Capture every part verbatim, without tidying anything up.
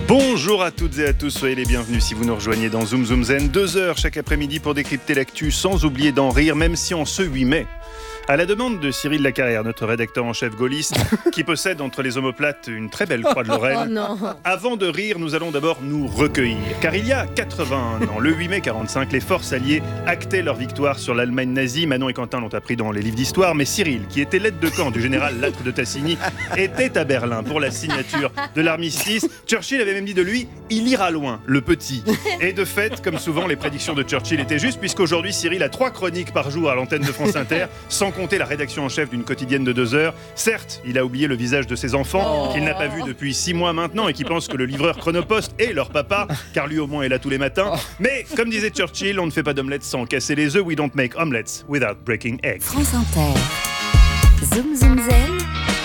Bonjour à toutes et à tous, soyez les bienvenus si vous nous rejoignez dans Zoom Zoom Zen. Deux heures chaque après-midi pour décrypter l'actu sans oublier d'en rire, même si en ce huit mai. À la demande de Cyril Lacarrière, notre rédacteur en chef gaulliste, qui possède entre les omoplates une très belle croix de Lorraine. Oh non. Avant de rire, nous allons d'abord nous recueillir. Car il y a quatre-vingt-un ans, le huit mai quarante-cinq, les forces alliées actaient leur victoire sur l'Allemagne nazie. Manon et Quentin l'ont appris dans les livres d'histoire, mais Cyril, qui était l'aide de camp du général Lattre de Tassigny, était à Berlin pour la signature de l'armistice. Churchill avait même dit de lui, il ira loin, le petit. Et de fait, comme souvent, les prédictions de Churchill étaient justes, puisqu'aujourd'hui, Cyril a trois chroniques par jour à l'antenne de France Inter, sans compter la rédaction en chef d'une quotidienne de deux heures. Certes, il a oublié le visage de ses enfants, oh. qu'il n'a pas vu depuis six mois maintenant et qui pense que le livreur Chronopost est leur papa, car lui au moins est là tous les matins. Mais, comme disait Churchill, on ne fait pas d'omelette sans casser les œufs. We don't make omelets without breaking eggs. France Inter. Zoom Zoom Zen.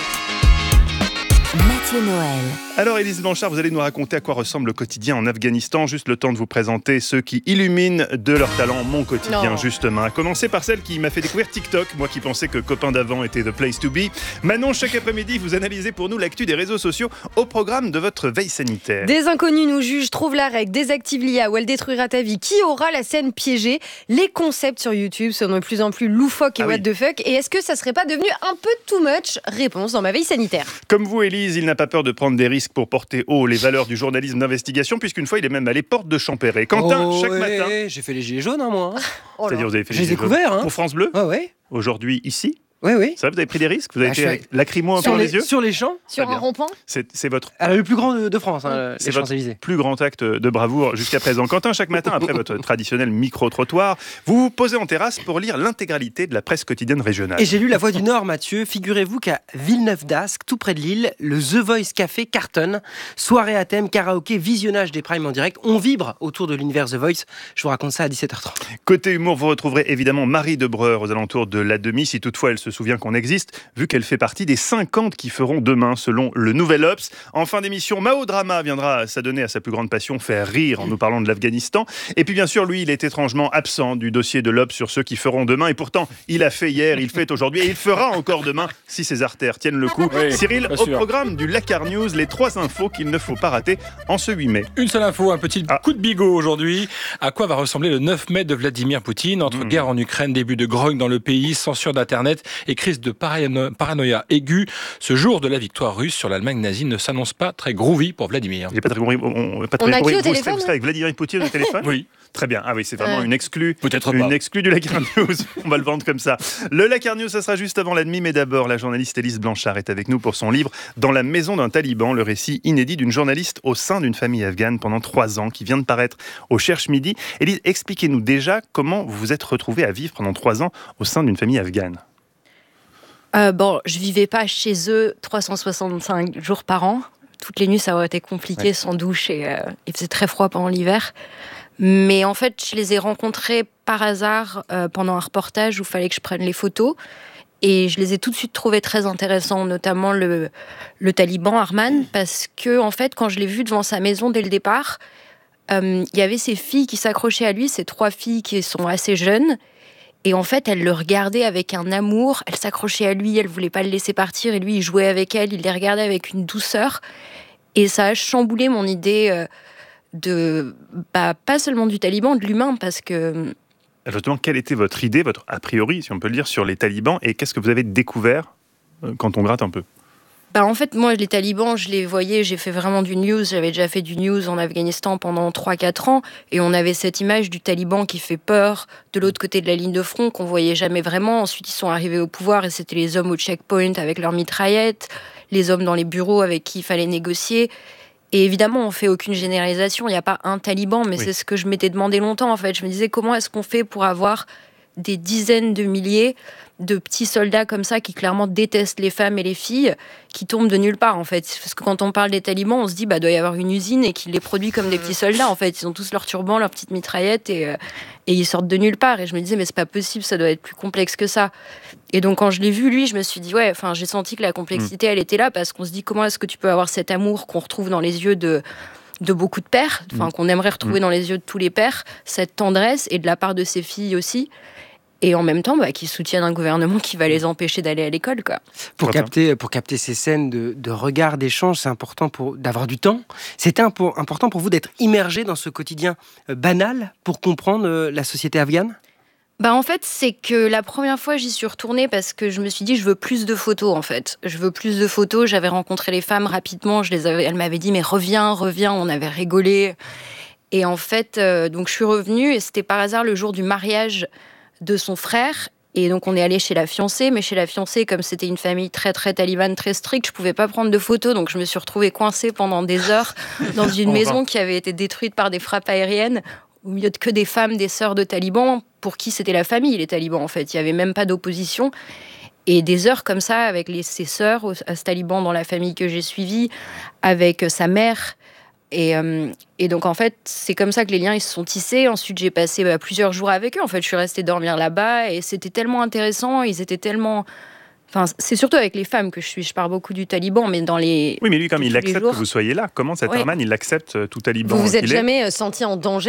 Mathieu Noël. Alors Élise Blanchard, vous allez nous raconter à quoi ressemble le quotidien en Afghanistan. Juste le temps de vous présenter ceux qui illuminent de leur talent mon quotidien, non. justement. À commencer par celle qui m'a fait découvrir TikTok, moi qui pensais que Copain d'avant était the place to be. Manon, chaque après-midi, vous analysez pour nous l'actu des réseaux sociaux au programme de votre veille sanitaire. Des inconnus nous jugent, trouve la règle, désactive l'I A ou elle détruira ta vie. Qui aura la scène piégée? Les concepts sur YouTube sont de plus en plus loufoques et ah what oui. the fuck. Et est-ce que ça serait pas devenu un peu too much? Réponse dans ma veille sanitaire. Comme vous, Élise, il n'a pas peur de prendre des risques pour porter haut les valeurs du journalisme d'investigation, puisqu'une fois il est même allé porte de Champéret. Quentin, oh, chaque ouais, matin. J'ai fait les gilets jaunes, hein, moi. Oh C'est-à-dire, vous avez fait les gilets jaunes hein. pour France Bleu. Ouais, ouais. Aujourd'hui, ici. Oui, oui. Ça, vous avez pris des risques? Vous avez bah, été avec lacrymo un peu dans les yeux? Sur les champs. Sur un rond-point. C'est, c'est votre. Alors, le plus grand de, de France, hein, c'est les votre Champs-Élysées. Plus grand acte de bravoure jusqu'à présent. Quentin, chaque matin, après votre traditionnel micro-trottoir, vous vous posez en terrasse pour lire l'intégralité de la presse quotidienne régionale. Et j'ai lu La Voix du Nord, Mathieu. Figurez-vous qu'à Villeneuve-d'Ascq, tout près de Lille, le The Voice Café cartonne. Soirée à thème, karaoké, visionnage des primes en direct. On vibre autour de l'univers The Voice. Je vous raconte ça à dix-sept heures trente. Côté humour, vous retrouverez évidemment Marie Debreur aux alentours de la demi, si toutefois elle se souvient qu'on existe, vu qu'elle fait partie des cinquante qui feront demain, selon le Nouvel Obs. En fin d'émission, Mao Drama viendra s'adonner à sa plus grande passion, faire rire en nous parlant de l'Afghanistan. Et puis bien sûr, lui, il est étrangement absent du dossier de l'Obs sur ceux qui feront demain. Et pourtant, il a fait hier, il fait aujourd'hui et il fera encore demain si ses artères tiennent le coup. Oui, Cyril, au sûr. Programme du Lacar News, les trois infos qu'il ne faut pas rater en ce huit mai. Une seule info, un petit ah. coup de bigot aujourd'hui. À quoi va ressembler le neuf mai de Vladimir Poutine? Entre mmh. guerre en Ukraine, début de grogne dans le pays, censure d'Internet et crise de parano- paranoïa aiguë, ce jour de la victoire russe sur l'Allemagne nazie ne s'annonce pas très groovy pour Vladimir. Il n'est pas très groovy. On, pas très on a qui au vous téléphone serez, vous serez avec Vladimir Poutine au téléphone? Oui. Très bien. Ah oui, c'est vraiment euh, une exclue. Peut-être une pas. exclue du Lacar News. On va le vendre comme ça. Le Lacar News, ça sera juste avant la demi, mais d'abord, la journaliste Élise Blanchard est avec nous pour son livre Dans la maison d'un taliban, le récit inédit d'une journaliste au sein d'une famille afghane pendant trois ans, qui vient de paraître au Cherche Midi. Élise, expliquez-nous déjà comment vous vous êtes retrouvée à vivre pendant trois ans au sein d'une famille afghane. Euh, bon, je vivais pas chez eux trois cent soixante-cinq jours par an. Toutes les nuits, ça aurait été compliqué, ouais. sans douche, et euh, il faisait très froid pendant l'hiver. Mais en fait, je les ai rencontrés par hasard euh, pendant un reportage où il fallait que je prenne les photos. Et je les ai tout de suite trouvés très intéressants, notamment le, le taliban Arman, parce que, en fait, quand je l'ai vu devant sa maison dès le départ, euh, il y avait ces filles qui s'accrochaient à lui, ces trois filles qui sont assez jeunes. Et en fait, elle le regardait avec un amour, elle s'accrochait à lui, elle voulait pas le laisser partir, et lui, il jouait avec elle, il les regardait avec une douceur. Et ça a chamboulé mon idée euh, de, bah, pas seulement du taliban, de l'humain, parce que... Justement, quelle était votre idée, votre a priori, si on peut le dire, sur les talibans, et qu'est-ce que vous avez découvert euh, quand on gratte un peu? Bah en fait, moi, les talibans, je les voyais, j'ai fait vraiment du news, j'avais déjà fait du news en Afghanistan pendant trois quatre ans, et on avait cette image du taliban qui fait peur de l'autre côté de la ligne de front, qu'on voyait jamais vraiment. Ensuite, ils sont arrivés au pouvoir, et c'était les hommes au checkpoint avec leurs mitraillettes, les hommes dans les bureaux avec qui il fallait négocier. Et évidemment, on fait aucune généralisation, il n'y a pas un taliban, mais oui. c'est ce que je m'étais demandé longtemps, en fait. Je me disais, comment est-ce qu'on fait pour avoir des dizaines de milliers de petits soldats comme ça qui clairement détestent les femmes et les filles, qui tombent de nulle part en fait. Parce que quand on parle des talibans, on se dit bah doit y avoir une usine et qu'ils les produisent comme des petits soldats en fait. Ils ont tous leurs turbans, leurs petites mitraillettes et, euh, et ils sortent de nulle part. Et je me disais mais c'est pas possible, ça doit être plus complexe que ça. Et donc quand je l'ai vu lui, je me suis dit ouais, enfin j'ai senti que la complexité elle était là parce qu'on se dit comment est-ce que tu peux avoir cet amour qu'on retrouve dans les yeux de de beaucoup de pères, enfin qu'on aimerait retrouver dans les yeux de tous les pères, cette tendresse et de la part de ses filles aussi. et en même temps bah, qui soutiennent un gouvernement qui va les empêcher d'aller à l'école, quoi. Pour capter, pour capter ces scènes de, de regard, d'échange, c'est important pour, d'avoir du temps. C'était un, pour, important pour vous d'être immergé dans ce quotidien euh, banal pour comprendre euh, la société afghane ? Bah en fait, c'est que la première fois, j'y suis retournée parce que je me suis dit, je veux plus de photos, en fait. Je veux plus de photos. J'avais rencontré les femmes rapidement. Je les avais, elles m'avaient dit, mais reviens, reviens. On avait rigolé. Et en fait, euh, donc je suis revenue et c'était par hasard le jour du mariage de son frère. Et donc, on est allé chez la fiancée. Mais chez la fiancée, comme c'était une famille très, très talibane, très stricte, je pouvais pas prendre de photos. Donc, je me suis retrouvée coincée pendant des heures dans une maison qui avait été détruite par des frappes aériennes, au milieu de que des femmes, des sœurs de talibans, pour qui c'était la famille, les talibans, en fait. Il n'y avait même pas d'opposition. Et des heures comme ça, avec les, ses sœurs, à ce taliban dans la famille que j'ai suivie, avec sa mère. Et, euh, et donc, en fait, c'est comme ça que les liens ils se sont tissés. Ensuite, j'ai passé bah, plusieurs jours avec eux. En fait, je suis restée dormir là-bas. Et c'était tellement intéressant. Ils étaient tellement... Enfin, c'est surtout avec les femmes que je suis. Je parle beaucoup du taliban, mais dans les... Oui, mais lui, comme il accepte jours... que vous soyez là, comment cet ouais. Arman, il accepte tout taliban Vous vous êtes qu'il est jamais senti en danger ?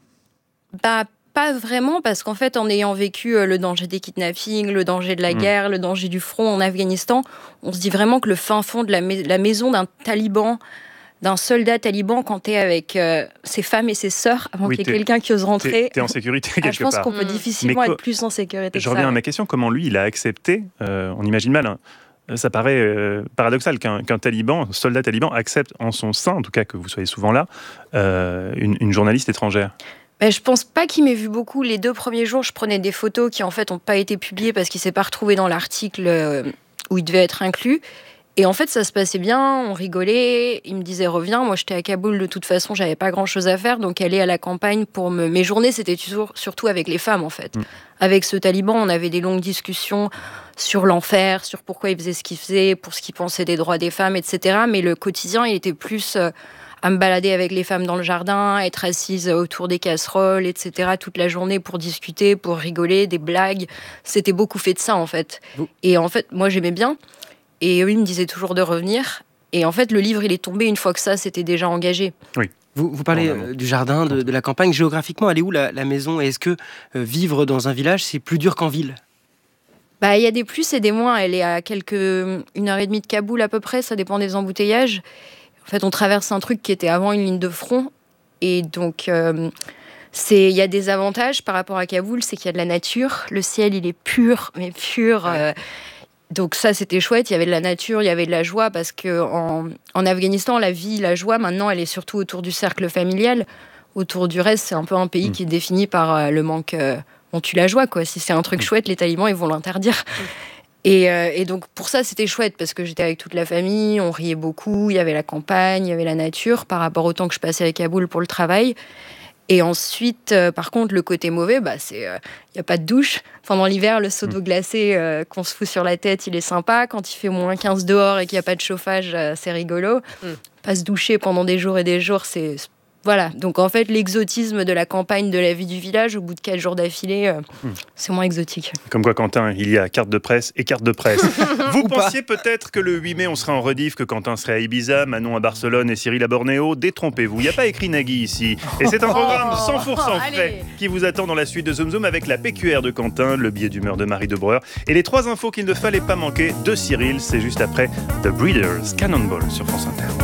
Bah, pas vraiment, parce qu'en fait, en ayant vécu le danger des kidnappings, le danger de la guerre, mmh. le danger du front en Afghanistan, on se dit vraiment que le fin fond de la, mais- la maison d'un taliban, d'un soldat taliban, quand t'es avec euh, ses femmes et ses sœurs, avant oui, qu'il y ait quelqu'un qui ose rentrer... T'es, t'es en sécurité quelque part. Ah, je pense qu'on peut difficilement co- être plus en sécurité Je que reviens ça. à ma question, comment lui, il a accepté, euh, on imagine mal, hein, ça paraît euh, paradoxal qu'un, qu'un taliban, un soldat taliban, accepte en son sein, en tout cas que vous soyez souvent là, euh, une, une journaliste étrangère. Ben, je pense pas qu'il m'ait vu beaucoup. Les deux premiers jours, je prenais des photos qui en fait n'ont pas été publiées parce qu'il s'est pas retrouvé dans l'article euh, où il devait être inclus. Et en fait, ça se passait bien, on rigolait. Il me disait reviens. Moi, j'étais à Kaboul de toute façon, j'avais pas grand chose à faire, donc aller à la campagne pour me. Mes journées, c'était toujours, surtout avec les femmes en fait. Mmh. Avec ce taliban, on avait des longues discussions sur l'enfer, sur pourquoi il faisait ce qu'il faisait, pour ce qu'il pensait des droits des femmes, et cetera. Mais le quotidien, il était plus euh, à me balader avec les femmes dans le jardin, être assise autour des casseroles, et cetera. Toute la journée pour discuter, pour rigoler, des blagues. C'était beaucoup fait de ça en fait. Mmh. Et en fait, moi, j'aimais bien. Et eux, ils me disaient toujours de revenir. Et en fait, le livre, il est tombé une fois que ça, c'était déjà engagé. Oui. Vous, vous parlez euh, du jardin, de, de la campagne. Géographiquement, elle est où la, la maison ? Et est-ce que euh, vivre dans un village, c'est plus dur qu'en ville ? Bah, il y a des plus et des moins. Elle est à quelques... une heure et demie de Kaboul à peu près. Ça dépend des embouteillages. En fait, on traverse un truc qui était avant une ligne de front. Et donc... Euh, c'est, il y a des avantages par rapport à Kaboul. C'est qu'il y a de la nature. Le ciel, il est pur, mais pur... Euh, Donc ça, c'était chouette. Il y avait de la nature, il y avait de la joie, parce qu'en en Afghanistan, la vie, la joie, maintenant, elle est surtout autour du cercle familial. Autour du reste, c'est un peu un pays mmh. qui est défini par euh, le manque... Euh, on tue la joie, quoi. Si c'est un truc mmh. chouette, les talibans, ils vont l'interdire. Mmh. Et, euh, et donc, pour ça, c'était chouette, parce que j'étais avec toute la famille, on riait beaucoup, il y avait la campagne, il y avait la nature, par rapport au temps que je passais à Kaboul pour le travail. Et ensuite, euh, par contre, le côté mauvais, bah, c'est, il euh, n'y a pas de douche. Pendant l'hiver, le seau d'eau glacée euh, qu'on se fout sur la tête, il est sympa. Quand il fait moins quinze dehors et qu'il n'y a pas de chauffage, euh, c'est rigolo. Mm. Pas se doucher pendant des jours et des jours, c'est... Voilà. Donc, en fait, l'exotisme de la campagne, de la vie du village, au bout de quatre jours d'affilée, euh, mm. c'est moins exotique. Comme quoi, Quentin, il y a carte de presse et carte de presse. Vous pensiez peut-être que le huit mai, on serait en rediff, que Quentin serait à Ibiza, Manon à Barcelone et Cyril à Bornéo. Détrompez-vous, il n'y a pas écrit Nagui ici. Et c'est un programme cent pour cent frais qui vous attend dans la suite de Zoom Zoom avec la P Q R de Quentin, le billet d'humeur de Marie Debreur et les trois infos qu'il ne fallait pas manquer de Cyril. C'est juste après The Breeders, Cannonball sur France Inter.